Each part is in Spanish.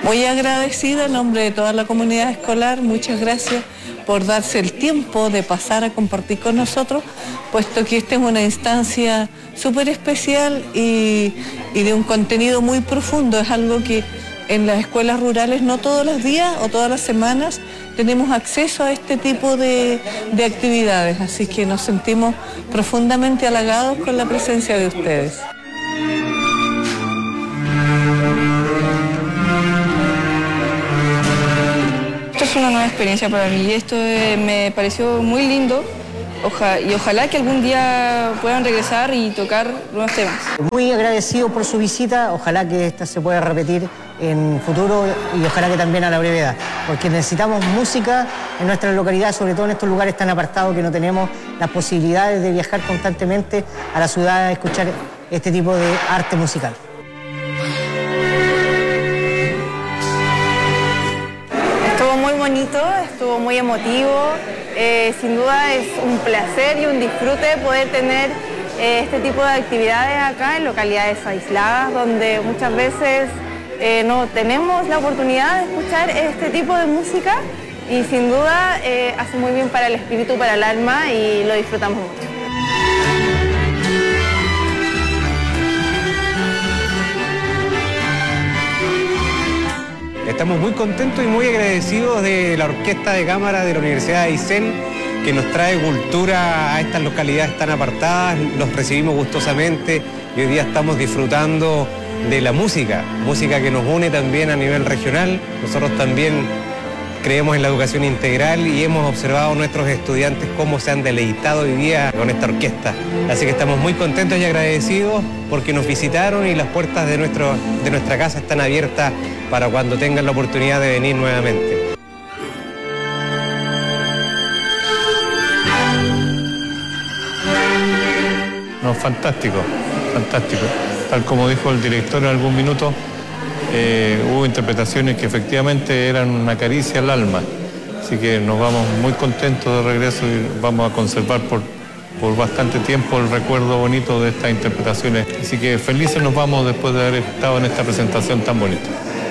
Muy agradecida en nombre de toda la comunidad escolar, muchas gracias por darse el tiempo de pasar a compartir con nosotros, puesto que esta es una instancia súper especial y de un contenido muy profundo. Es algo que en las escuelas rurales no todos los días o todas las semanas tenemos acceso a este tipo de actividades, así que nos sentimos profundamente halagados con la presencia de ustedes. Es una nueva experiencia para mí y esto me pareció muy lindo y ojalá que algún día puedan regresar y tocar nuevos temas. Muy agradecido por su visita, ojalá que esta se pueda repetir en futuro y ojalá que también a la brevedad, porque necesitamos música en nuestra localidad, sobre todo en estos lugares tan apartados que no tenemos las posibilidades de viajar constantemente a la ciudad a escuchar este tipo de arte musical. Muy bonito, estuvo muy emotivo, sin duda es un placer y un disfrute poder tener este tipo de actividades acá en localidades aisladas donde muchas veces no tenemos la oportunidad de escuchar este tipo de música y sin duda hace muy bien para el espíritu, para el alma y lo disfrutamos mucho. Estamos muy contentos y muy agradecidos de la Orquesta de Cámara de la Universidad de Aysén, que nos trae cultura a estas localidades tan apartadas. Los recibimos gustosamente y hoy día estamos disfrutando de la música que nos une también a nivel regional. Nosotros también creemos en la educación integral y hemos observado a nuestros estudiantes cómo se han deleitado hoy día con esta orquesta. Así que estamos muy contentos y agradecidos porque nos visitaron y las puertas de nuestra casa están abiertas para cuando tengan la oportunidad de venir nuevamente. No, fantástico, fantástico. Tal como dijo el director en algún minuto, hubo interpretaciones que efectivamente eran una caricia al alma. Así que nos vamos muy contentos de regreso y vamos a conservar por bastante tiempo el recuerdo bonito de estas interpretaciones. Así que felices nos vamos después de haber estado en esta presentación tan bonita.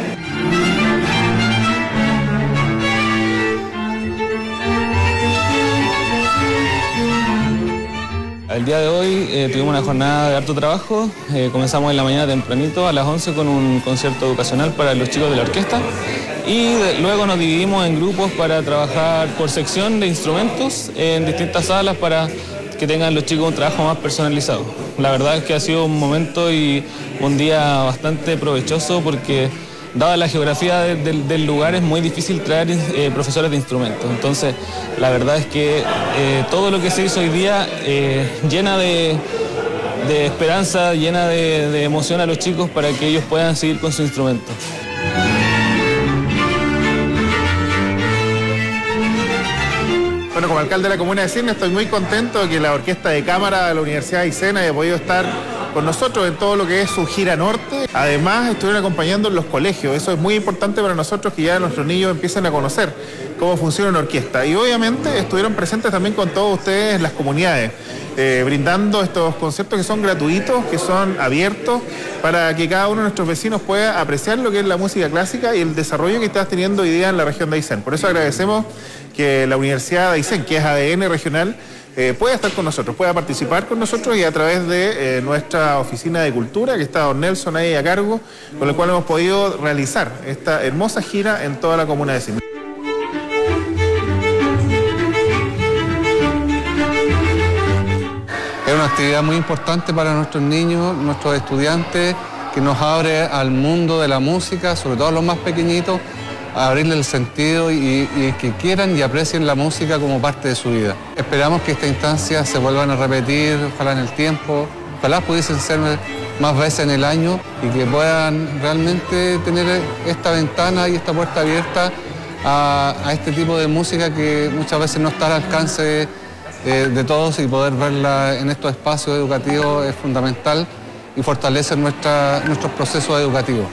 El día de hoy tuvimos una jornada de harto trabajo. Comenzamos en la mañana tempranito a las 11 con un concierto educacional para los chicos de la orquesta y luego nos dividimos en grupos para trabajar por sección de instrumentos en distintas salas para que tengan los chicos un trabajo más personalizado. La verdad es que ha sido un momento y un día bastante provechoso porque dada la geografía del lugar es muy difícil traer profesores de instrumentos. Entonces, la verdad es que todo lo que se hizo hoy día llena de esperanza, llena de emoción a los chicos para que ellos puedan seguir con su instrumento. Bueno, como alcalde de la comuna de Aysén estoy muy contento de que la Orquesta de Cámara de la Universidad de Aysén haya podido estar con nosotros en todo lo que es su gira norte. Además, estuvieron acompañando en los colegios. Eso es muy importante para nosotros, que ya nuestros niños empiecen a conocer cómo funciona una orquesta. Y obviamente estuvieron presentes también con todos ustedes en las comunidades, brindando estos conciertos que son gratuitos, que son abiertos, para que cada uno de nuestros vecinos pueda apreciar lo que es la música clásica y el desarrollo que está teniendo hoy día en la región de Aysén. Por eso agradecemos que la Universidad de Aysén, que es ADN regional, pueda estar con nosotros, pueda participar con nosotros y a través de nuestra oficina de cultura, que está don Nelson ahí a cargo, con el cual hemos podido realizar esta hermosa gira en toda la comuna de Aysén. Es una actividad muy importante para nuestros niños, nuestros estudiantes, que nos abre al mundo de la música, sobre todo a los más pequeñitos, a abrirle el sentido y que quieran y aprecien la música como parte de su vida. Esperamos que estas instancias se vuelvan a repetir, ojalá en el tiempo, ojalá pudiesen ser más veces en el año y que puedan realmente tener esta ventana y esta puerta abierta a este tipo de música que muchas veces no está al alcance de todos, y poder verla en estos espacios educativos es fundamental y fortalece nuestros procesos educativos.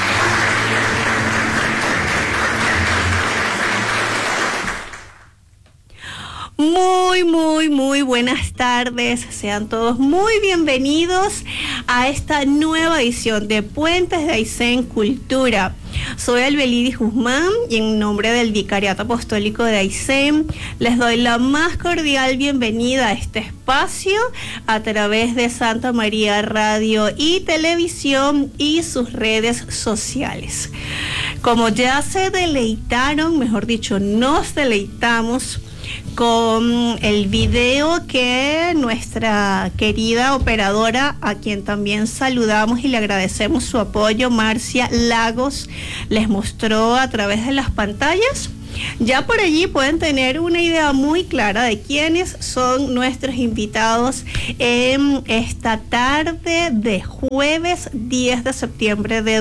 Muy buenas tardes. Sean todos muy bienvenidos a esta nueva edición de Puentes de Aysén Cultura. Soy Albelidis Guzmán y en nombre del Vicariato Apostólico de Aysén les doy la más cordial bienvenida a este espacio a través de Santa María Radio y Televisión y sus redes sociales. Como ya se deleitaron, mejor dicho, nos deleitamos con el video que nuestra querida operadora, a quien también saludamos y le agradecemos su apoyo, Marcia Lagos, les mostró a través de las pantallas. Ya por allí pueden tener una idea muy clara de quiénes son nuestros invitados en esta tarde de jueves 10 de septiembre de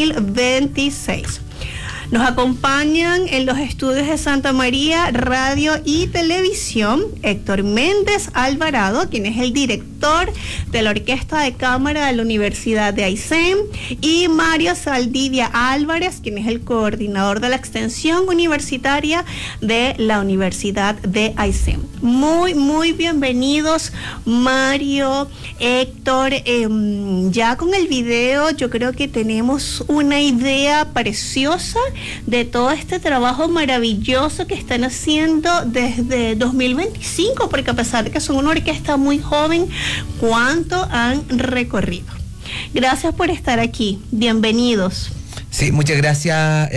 2026. Nos acompañan en los estudios de Santa María Radio y Televisión Héctor Méndez Alvarado, quien es el director de la Orquesta de Cámara de la Universidad de Aysén, y Mario Saldivia Álvarez, quien es el coordinador de la extensión universitaria de la Universidad de Aysén. Muy bienvenidos, Mario, Héctor. Ya con el video yo creo que tenemos una idea preciosa de todo este trabajo maravilloso que están haciendo desde 2025, porque a pesar de que son una orquesta muy joven, ¿cuánto han recorrido? Gracias por estar aquí, bienvenidos. Sí, muchas gracias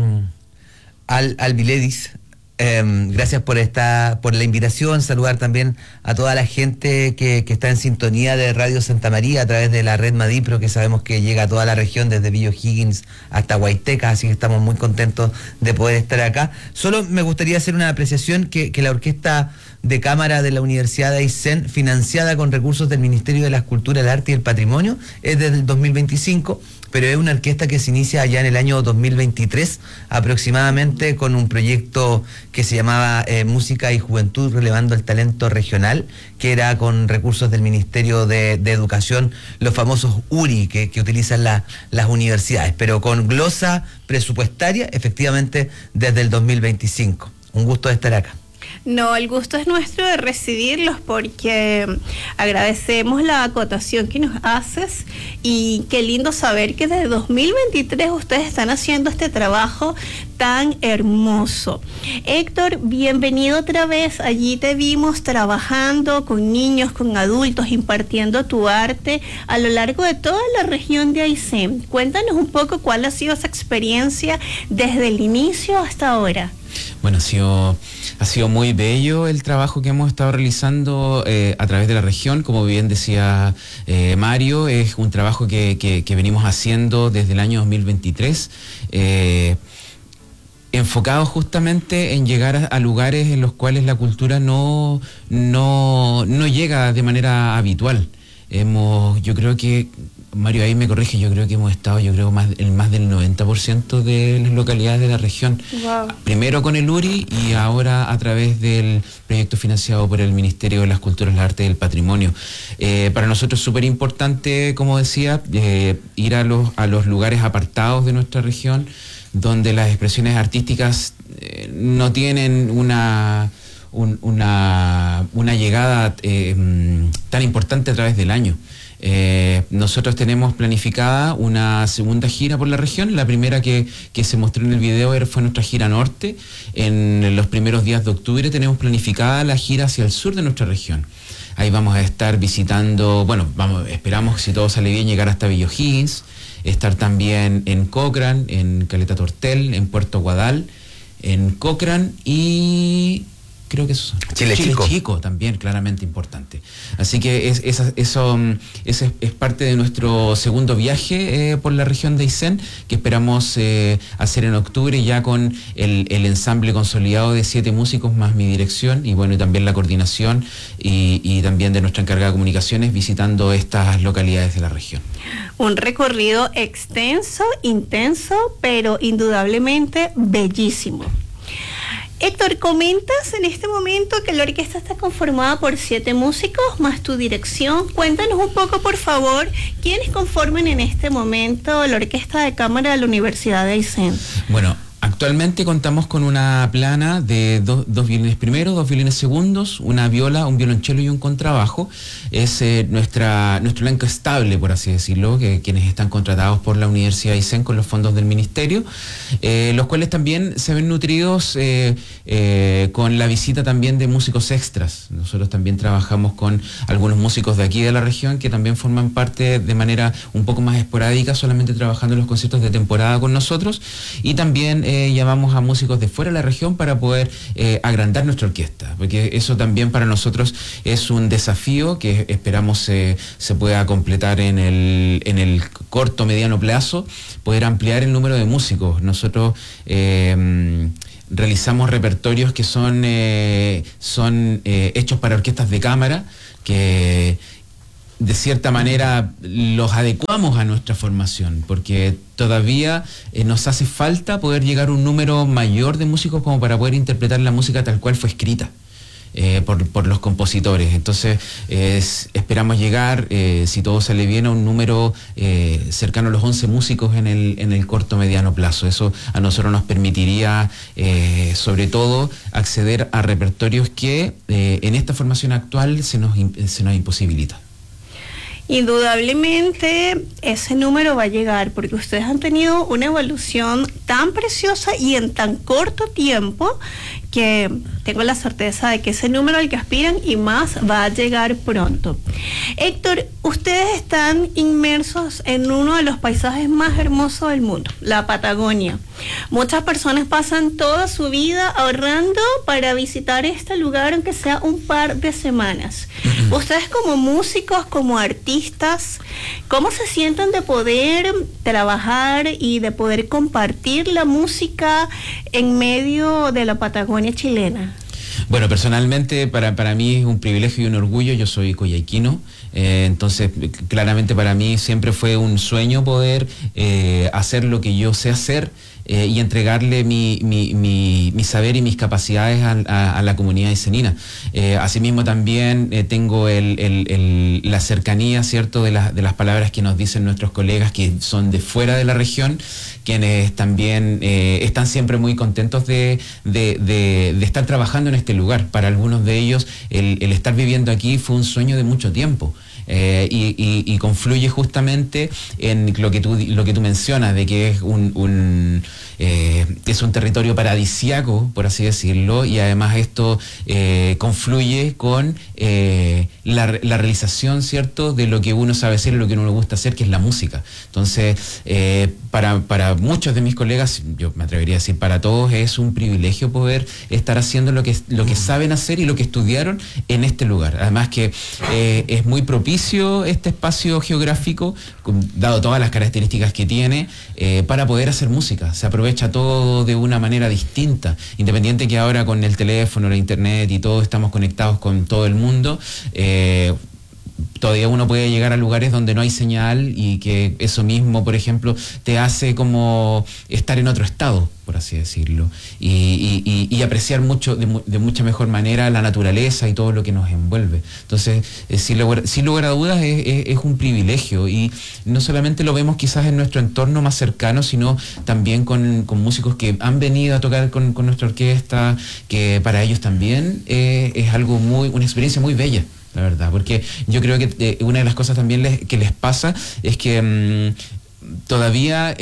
Albelidis. Gracias por la invitación, saludar también a toda la gente que está en sintonía de Radio Santa María a través de la red Madipro, que sabemos que llega a toda la región desde Villa O'Higgins hasta Huayteca, así que estamos muy contentos de poder estar acá. Solo me gustaría hacer una apreciación que la Orquesta de Cámara de la Universidad de Aysén, financiada con recursos del Ministerio de las Culturas, el Arte y el Patrimonio, es desde el 2025, pero es una orquesta que se inicia allá en el año 2023 aproximadamente, con un proyecto que se llamaba Música y Juventud Relevando el Talento Regional, que era con recursos del Ministerio de Educación, los famosos URI que utilizan las universidades, pero con glosa presupuestaria efectivamente desde el 2025. Un gusto de estar acá. No, el gusto es nuestro de recibirlos, porque agradecemos la acotación que nos haces y qué lindo saber que desde 2023 ustedes están haciendo este trabajo tan hermoso. Héctor, bienvenido otra vez. Allí te vimos trabajando con niños, con adultos, impartiendo tu arte a lo largo de toda la región de Aysén. Cuéntanos un poco cuál ha sido esa experiencia desde el inicio hasta ahora. Bueno, ha sido muy bello el trabajo que hemos estado realizando a través de la región. Como bien decía Mario, es un trabajo que venimos haciendo desde el año 2023, enfocado justamente en llegar a lugares en los cuales la cultura no llega de manera habitual. Yo creo que, Mario ahí me corrige, yo creo que hemos estado en más del 90% de las localidades de la región. Wow. Primero con el URI y ahora a través del proyecto financiado por el Ministerio de las Culturas, las Artes y el Patrimonio. Para nosotros es súper importante, como decía, ir a los lugares apartados de nuestra región, donde las expresiones artísticas no tienen una llegada tan importante a través del año. Nosotros tenemos planificada una segunda gira por la región. La primera que se mostró en el video fue nuestra gira norte. En los primeros días de octubre tenemos planificada la gira hacia el sur de nuestra región. Ahí vamos a estar visitando, esperamos, si todo sale bien, llegar hasta Villa O'Higgins, estar también en Cochrane, en Caleta Tortel, en Puerto Guadal, en Cochrane y creo que eso Chile Chico también, claramente importante. Así que eso es parte de nuestro segundo viaje por la región de Aysén, que esperamos hacer en octubre, ya con el ensamble consolidado de 7 músicos más mi dirección, y también la coordinación y también de nuestra encargada de comunicaciones, visitando estas localidades de la región. Un recorrido extenso, intenso, pero indudablemente bellísimo. Héctor, comentas en este momento que la orquesta está conformada por 7 músicos más tu dirección. Cuéntanos un poco, por favor, quiénes conforman en este momento la Orquesta de Cámara de la Universidad de Aysén. Bueno, Actualmente contamos con una plana de dos violines primeros, 2 violines segundos, una viola, un violonchelo y un contrabajo. Es nuestro elenco estable, por así decirlo, quienes están contratados por la Universidad de Aysén con los fondos del Ministerio, los cuales también se ven nutridos con la visita también de músicos extras. Nosotros también trabajamos con algunos músicos de aquí de la región que también forman parte de manera un poco más esporádica, solamente trabajando en los conciertos de temporada con nosotros, y también llamamos a músicos de fuera de la región para poder agrandar nuestra orquesta, porque eso también para nosotros es un desafío que esperamos se pueda completar en el corto, mediano plazo, poder ampliar el número de músicos. Nosotros realizamos repertorios que son hechos para orquestas de cámara, que de cierta manera los adecuamos a nuestra formación, porque todavía nos hace falta poder llegar a un número mayor de músicos como para poder interpretar la música tal cual fue escrita por los compositores. Entonces esperamos llegar, si todo sale bien, a un número cercano a los 11 músicos en el corto mediano plazo. Eso a nosotros nos permitiría sobre todo acceder a repertorios que en esta formación actual se nos imposibilita. Indudablemente ese número va a llegar porque ustedes han tenido una evolución tan preciosa y en tan corto tiempo que tengo la certeza de que ese número al que aspiran y más va a llegar pronto. Héctor, ustedes están inmersos en uno de los paisajes más hermosos del mundo, la Patagonia. Muchas personas pasan toda su vida ahorrando para visitar este lugar, aunque sea un par de semanas. Ustedes como músicos, como artistas, ¿cómo se sienten de poder trabajar y de poder compartir la música en medio de la Patagonia chilena? Bueno, personalmente para mí es un privilegio y un orgullo. Yo soy coyhaiquino, entonces claramente para mí siempre fue un sueño poder hacer lo que yo sé hacer y entregarle mi saber y mis capacidades a la comunidad aysenina. Asimismo también tengo la cercanía, ¿cierto?, de las palabras que nos dicen nuestros colegas que son de fuera de la región, quienes también están siempre muy contentos de estar trabajando en este lugar. Para algunos de ellos el estar viviendo aquí fue un sueño de mucho tiempo. Y confluye justamente en lo que tú mencionas, de que es un territorio paradisíaco, por así decirlo, y además esto confluye con la realización, ¿cierto?, de lo que uno sabe hacer y lo que uno le gusta hacer, que es la música. Entonces, para muchos de mis colegas, yo me atrevería a decir para todos, es un privilegio poder estar haciendo lo que saben hacer y lo que estudiaron en este lugar. Además que es muy propicio este espacio geográfico, dado todas las características que tiene, para poder hacer música. Se aprovecha todo de una manera distinta, independiente que ahora con el teléfono, la internet y todo estamos conectados con todo el mundo. Todavía uno puede llegar a lugares donde no hay señal y que eso mismo, por ejemplo, te hace como estar en otro estado, por así decirlo, y apreciar mucho de mucha mejor manera la naturaleza y todo lo que nos envuelve. Entonces, sin lugar a dudas, es un privilegio, y no solamente lo vemos quizás en nuestro entorno más cercano, sino también con músicos que han venido a tocar con nuestra orquesta, que para ellos también es una experiencia muy bella, la verdad, porque yo creo que una de las cosas también que les pasa es que todavía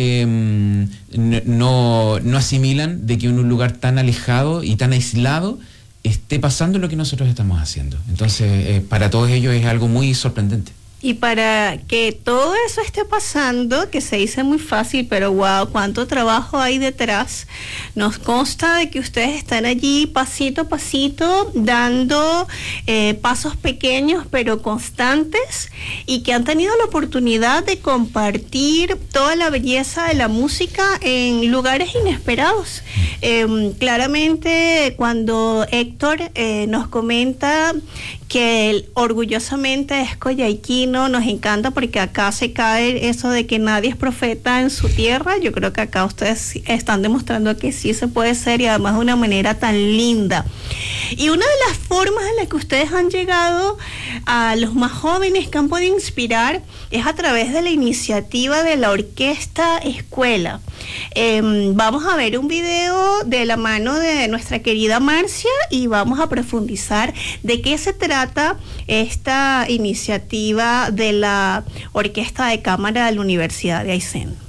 no asimilan de que en un lugar tan alejado y tan aislado esté pasando lo que nosotros estamos haciendo. Entonces, para todos ellos es algo muy sorprendente. Y para que todo eso esté pasando, que se dice muy fácil, pero wow, cuánto trabajo hay detrás, nos consta de que ustedes están allí pasito a pasito, dando pasos pequeños pero constantes, y que han tenido la oportunidad de compartir toda la belleza de la música en lugares inesperados. Claramente, cuando Héctor nos comenta que él orgullosamente es coyhaiquino, nos encanta porque acá se cae eso de que nadie es profeta en su tierra. Yo creo que acá ustedes están demostrando que sí se puede ser, y además de una manera tan linda. Y una de las formas en las que ustedes han llegado a los más jóvenes que han podido inspirar es a través de la iniciativa de la Orquesta Escuela. Vamos a ver un video de la mano de nuestra querida Marcia y vamos a profundizar de qué se trata esta iniciativa de la Orquesta de Cámara de la Universidad de Aysén.